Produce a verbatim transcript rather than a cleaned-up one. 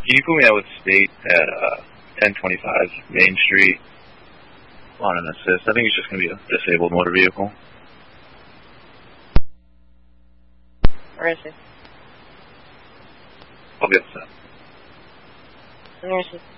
Can you put me out with State at uh, ten twenty-five Main Street on an assist? I think it's just going to be a disabled motor vehicle. Where is he? I'll get set. Where is he?